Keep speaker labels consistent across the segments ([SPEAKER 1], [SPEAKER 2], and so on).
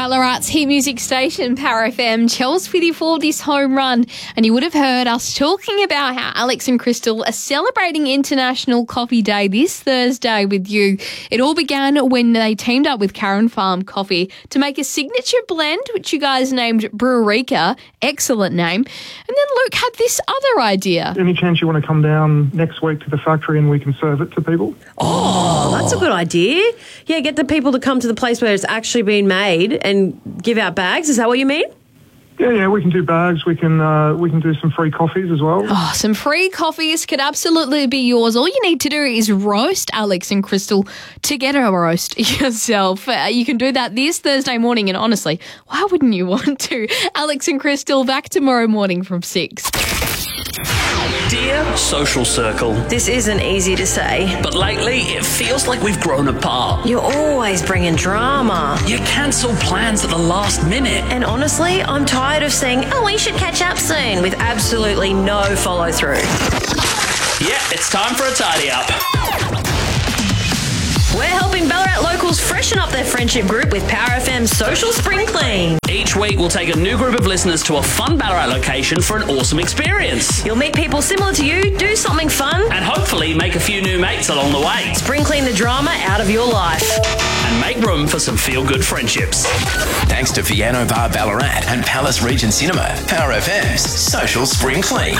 [SPEAKER 1] Ballarat's hit music station, Power FM. Chels with you for this home run. And you would have heard us talking about how Alex and Crystal are celebrating International Coffee Day this Thursday with you. It all began when they teamed up with Karen Farm Coffee to make a signature blend, which you guys named Brewerika. Excellent name. And then Luke had this other idea.
[SPEAKER 2] Any chance you want to come down next week to the factory and we can serve it to people?
[SPEAKER 3] Oh, that's a good idea. Yeah, get the people to come to the place where it's actually been made and give out bags. Is that what you mean?
[SPEAKER 2] Yeah, we can do bags. We can do some free coffees as well.
[SPEAKER 1] Oh, some free coffees could absolutely be yours. All you need to do is roast Alex and Crystal to get a roast yourself. You can do that this Thursday morning, and honestly, why wouldn't you want to? Alex and Crystal back tomorrow morning from 6.
[SPEAKER 4] Dear social circle,
[SPEAKER 3] This isn't easy to say.
[SPEAKER 4] but lately it feels like we've grown apart.
[SPEAKER 3] You're always bringing drama.
[SPEAKER 4] You cancel plans at the last minute.
[SPEAKER 3] And honestly, I'm tired of saying, oh, we should catch up soon, with absolutely no follow through.
[SPEAKER 4] Yeah, it's time for a tidy up.
[SPEAKER 3] We're helping Ballarat locals freshen up their friendship group with Power FM's Social Spring Clean.
[SPEAKER 4] Each week we'll take a new group of listeners to a fun Ballarat location for an awesome experience.
[SPEAKER 3] You'll meet people similar to you, do something fun,
[SPEAKER 4] And hopefully make a few new mates along the way.
[SPEAKER 3] spring clean the drama out of your life.
[SPEAKER 4] And make room for some feel-good friendships.
[SPEAKER 5] Thanks to Piano Bar Ballarat and Palace Region Cinema, Power FM's Social Spring Clean.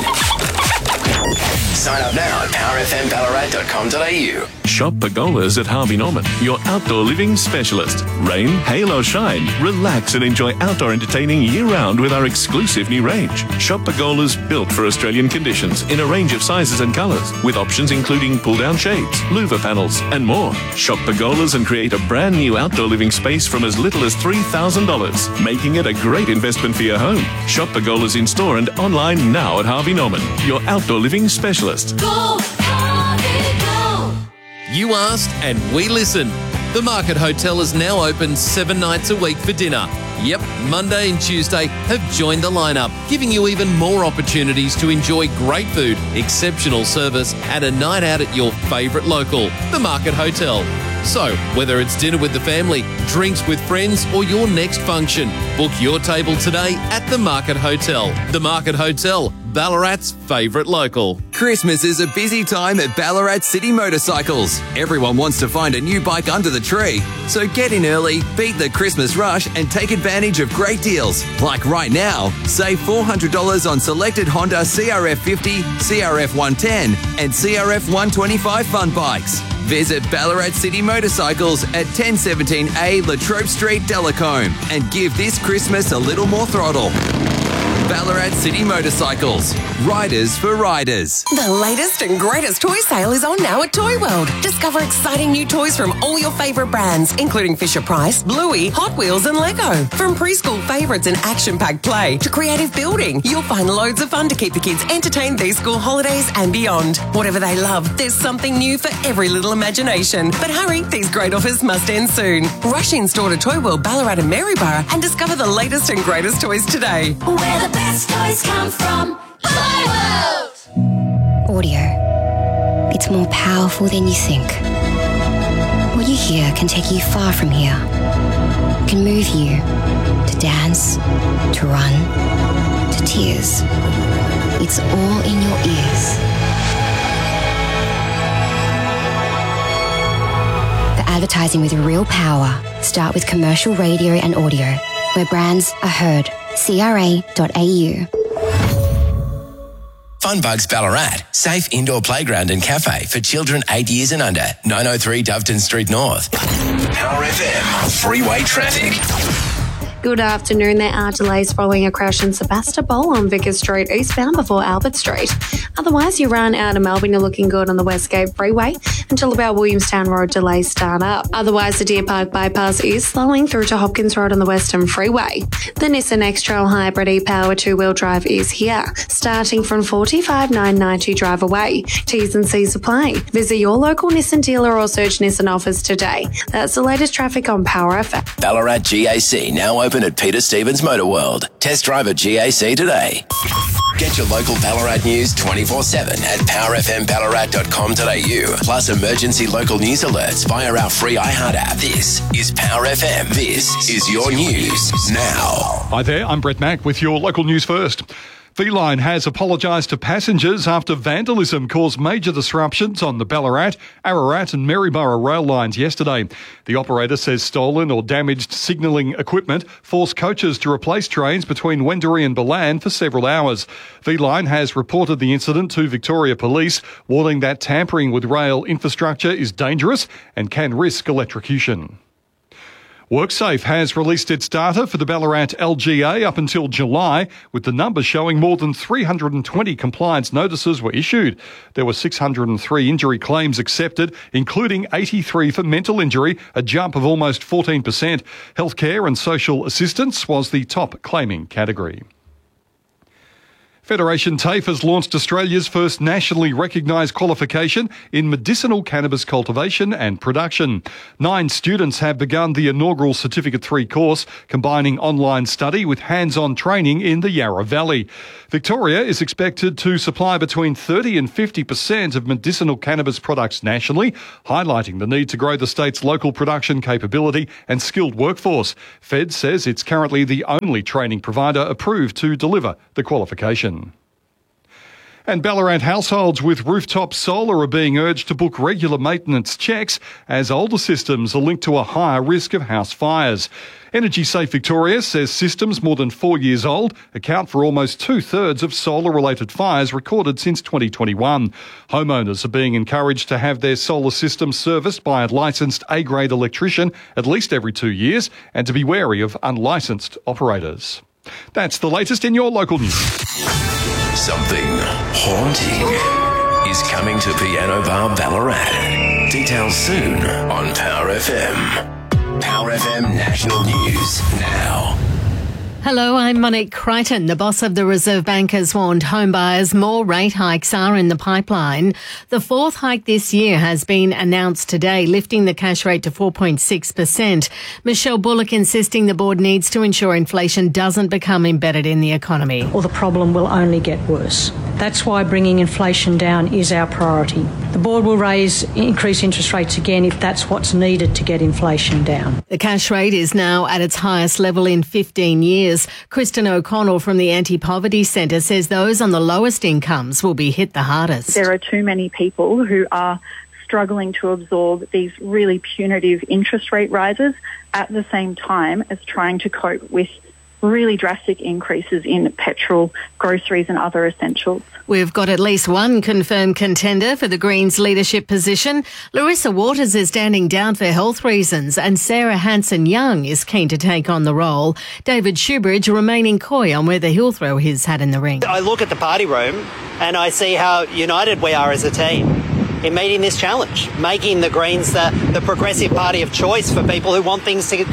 [SPEAKER 5] Sign up now at powerfmballarat.com.au.
[SPEAKER 6] Shop Pergolas at Harvey Norman, your outdoor living specialist. Rain, hail or shine, relax and enjoy outdoor entertaining year-round with our exclusive new range. Shop Pergolas built for Australian conditions in a range of sizes and colours, with options including pull-down shades, louver panels and more. Shop Pergolas and create a brand new outdoor living space from as little as $3,000, making it a great investment for your home. Shop Pergolas in store and online now at Harvey Norman, your outdoor living specialist.
[SPEAKER 7] Go, Harvey, go!
[SPEAKER 8] You asked and we listened. The Market Hotel is now open 7 nights a week for dinner. Yep, Monday and Tuesday have joined the lineup, giving you even more opportunities to enjoy great food, exceptional service, and a night out at your favourite local, the Market Hotel. So, whether it's dinner with the family, drinks with friends, or your next function, book your table today at the Market Hotel. The Market Hotel, Ballarat's favourite local.
[SPEAKER 9] Christmas is a busy time at Ballarat City Motorcycles. Everyone wants to find a new bike under the tree. So get in early, beat the Christmas rush and take advantage of great deals. Like right now, save $400 on selected Honda CRF 50, CRF 110 and CRF 125 fun bikes. Visit Ballarat City Motorcycles at 1017A Latrobe Street, Delacombe and give this Christmas a little more throttle. Ballarat City Motorcycles. Riders for riders.
[SPEAKER 10] The latest and greatest toy sale is on now at Toy World. Discover exciting new toys from all your favourite brands, including Fisher-Price, Bluey, Hot Wheels and Lego. From preschool favourites and action-packed play to creative building, you'll find loads of fun to keep the kids entertained these school holidays and beyond. Whatever they love, there's something new for every little imagination. But hurry, these great offers must end soon. Rush in store to Toy World, Ballarat and Maryborough and discover the latest and greatest toys today.
[SPEAKER 7] Where the best toys come from. Toy World!
[SPEAKER 11] Audio. It's more powerful than you think. What you hear can take you far from here. Can move you to dance, to run, to tears. It's all in your ears. The advertising with real power. Start with commercial radio and audio, where brands are heard. CRA.au.
[SPEAKER 5] Funbugs Ballarat, safe indoor playground and cafe for children 8 years and under. 903 Doveton Street North. Power FM, freeway traffic.
[SPEAKER 12] Good afternoon. There are delays following a crash in Sebastopol on Vickers Street eastbound before Albert Street. Otherwise, you run out of Melbourne, you're looking good on the Westgate Freeway until about Williamstown Road delays start up. Otherwise, the Deer Park bypass is slowing through to Hopkins Road on the Western Freeway. The Nissan X-Trail Hybrid e-Power two-wheel drive is here, starting from $45,990 drive away. T's and C's apply. Visit your local Nissan dealer or search Nissan offers today. That's the latest traffic on Power FM.
[SPEAKER 5] Ballarat GAC now open at Peter Stevens Motor World. Test drive a GAC today. Get your local Ballarat news 24/7 at powerfmballarat.com.au. Plus emergency local news alerts via our free iHeart app. This is Power FM. This is your news now.
[SPEAKER 13] Hi there, I'm Brett Mack with your local news first. V-Line has apologised to passengers after vandalism caused major disruptions on the Ballarat, Ararat and Maryborough rail lines yesterday. The operator says stolen or damaged signalling equipment forced coaches to replace trains between Wendouree and Ballan for several hours. V-Line has reported the incident to Victoria Police, warning that tampering with rail infrastructure is dangerous and can risk electrocution. WorkSafe has released its data for the Ballarat LGA up until July, with the numbers showing more than 320 compliance notices were issued. There were 603 injury claims accepted, including 83 for mental injury, a jump of almost 14%. Healthcare and social assistance was the top claiming category. Federation TAFE has launched Australia's first nationally recognised qualification in medicinal cannabis cultivation and production. 9 students have begun the inaugural Certificate 3 course, combining online study with hands-on training in the Yarra Valley. Victoria is expected to supply between 30 and 50% of medicinal cannabis products nationally, highlighting the need to grow the state's local production capability and skilled workforce. Fed says it's currently the only training provider approved to deliver the qualification. And Ballarat households with rooftop solar are being urged to book regular maintenance checks as older systems are linked to a higher risk of house fires. Energy Safe Victoria says systems more than 4 years old account for almost 2/3 of solar-related fires recorded since 2021. Homeowners are being encouraged to have their solar systems serviced by a licensed A-grade electrician at least every 2 years and to be wary of unlicensed operators. That's the latest in your local news.
[SPEAKER 5] Something haunting is coming to Piano Bar Ballarat. Details soon on Power FM. Power FM National News now.
[SPEAKER 14] Hello, I'm Monique Crichton. The boss of the Reserve Bank has warned homebuyers more rate hikes are in the pipeline. The 4th hike this year has been announced today, lifting the cash rate to 4.6%. Michelle Bullock insisting the board needs to ensure inflation doesn't become embedded in the economy.
[SPEAKER 15] Or the problem will only get worse. That's why bringing inflation down is our priority. The board will increase interest rates again if that's what's needed to get inflation down.
[SPEAKER 14] The cash rate is now at its highest level in 15 years. Kristen O'Connell from the Anti-Poverty Centre says those on the lowest incomes will be hit the hardest.
[SPEAKER 16] There are too many people who are struggling to absorb these really punitive interest rate rises at the same time as trying to cope with really drastic increases in petrol, groceries and other essentials.
[SPEAKER 14] We've got at least one confirmed contender for the Greens leadership position. Larissa Waters is standing down for health reasons and Sarah Hanson-Young is keen to take on the role. David Shoebridge remaining coy on whether he'll throw his hat in the ring.
[SPEAKER 17] I look at the party room and I see how united we are as a team in meeting this challenge, making the Greens the progressive party of choice for people who want things to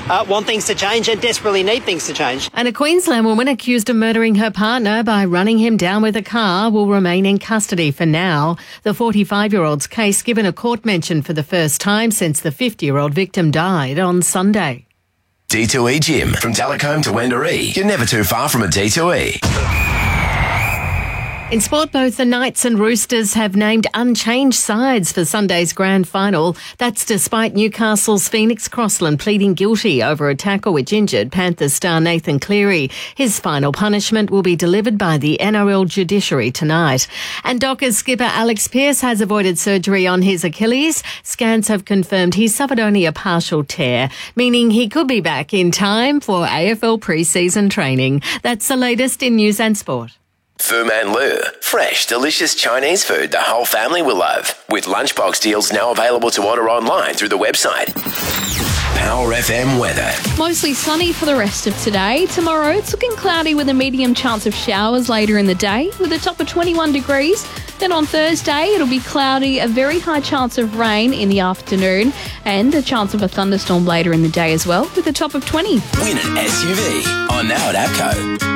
[SPEAKER 17] change and desperately need things to change.
[SPEAKER 14] And a Queensland woman accused of murdering her partner by running him down with a car will remain in custody for now. The 45-year-old's case given a court mention for the first time since the 50-year-old victim died on Sunday.
[SPEAKER 5] D2E Gym. From Telecombe to Wendouree, you're never too far from a D2E.
[SPEAKER 14] In sport, both the Knights and Roosters have named unchanged sides for Sunday's grand final. That's despite Newcastle's Phoenix Crossland pleading guilty over a tackle which injured Panthers star Nathan Cleary. His final punishment will be delivered by the NRL judiciary tonight. And Dockers skipper Alex Pearce has avoided surgery on his Achilles. Scans have confirmed he suffered only a partial tear, meaning he could be back in time for AFL pre-season training. That's the latest in news and sport.
[SPEAKER 5] Fu Man Lu. Fresh, delicious Chinese food the whole family will love. With lunchbox deals now available to order online through the website. Power FM weather.
[SPEAKER 1] Mostly sunny for the rest of today. Tomorrow it's looking cloudy with a medium chance of showers later in the day with a top of 21 degrees. Then on Thursday it'll be cloudy, a very high chance of rain in the afternoon and a chance of a thunderstorm later in the day as well with a top of 20.
[SPEAKER 5] Win an SUV on now at APCO.